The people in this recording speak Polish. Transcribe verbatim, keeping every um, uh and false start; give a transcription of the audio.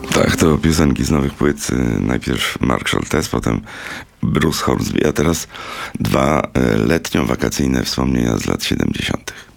Tak, to piosenki z nowych płyt. Najpierw Mark Sholtes, potem Bruce Hornsby, a teraz dwa letnio-wakacyjne wspomnienia z lat siedemdziesiątych.